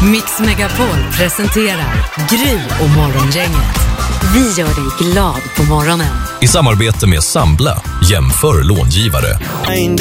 Mix Megapol presenterar Gry och Morgongänget. Vi gör dig glad på morgonen. I samarbete med Sambla, jämför långivare.